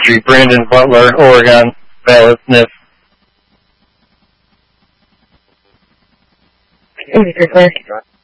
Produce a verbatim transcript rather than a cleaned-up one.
Street, Brandon Butler, Oregon, valid sniff. You're clear.